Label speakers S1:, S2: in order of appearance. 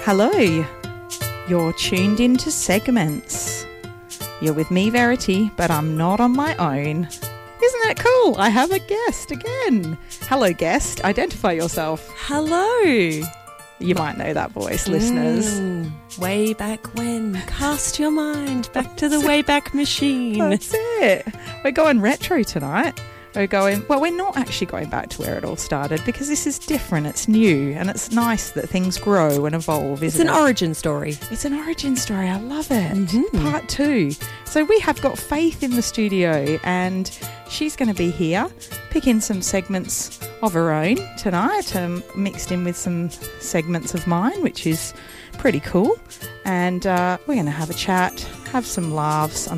S1: Hello, you're tuned into Segments. You're with me, Verity, but I'm not on my own. Isn't that cool? I have a guest again. Hello, guest. Identify yourself.
S2: Hello.
S1: You might know that voice, listeners.
S2: Way back when. Cast your mind back to the Wayback Machine.
S1: That's it. We're going retro tonight. We're not actually going back to where it all started because this is different. It's new and it's nice that things grow and evolve, isn't it?
S2: It's an origin story.
S1: It's an origin story. I love it.
S2: Mm-hmm.
S1: Part 2. So we have got Faith in the studio and she's going to be here picking some segments of her own tonight, mixed in with some segments of mine, which is pretty cool. And we're going to have a chat, have some laughs. I'm